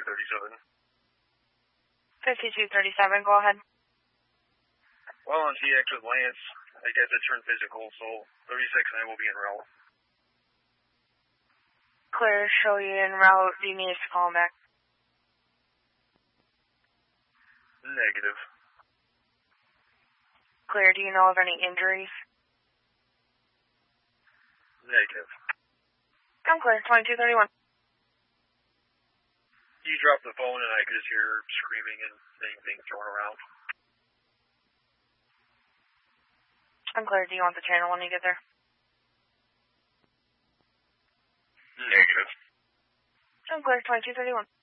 5237. 5237, go ahead. Well, on TX with Lance, I guess it turned physical, so 36 and I will be en route. Clear, show you en route. Do you need us to call him back? Negative. Clear, do you know of any injuries? Negative. I'm clear, 2231. You dropped the phone and I could just hear screaming and things thrown around. I'm clear, do you want the channel when you get there? Negative. I'm clear, 2231.